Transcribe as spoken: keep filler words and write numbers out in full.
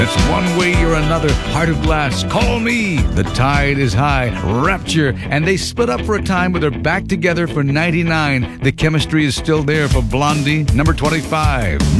It's One Way or Another, Heart of Glass, Call Me, The Tide is High, Rapture, and they split up for a time, but they're back together for ninety-nine. The chemistry is still there for Blondie, number twenty-five.